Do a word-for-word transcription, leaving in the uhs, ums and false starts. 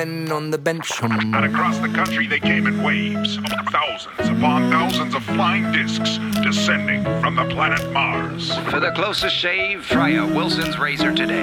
men on the bench. Hum. And across the country they came in waves, thousands upon thousands of flying discs descending from the planet Mars. For the closest shave, try a Wilson's Razor today.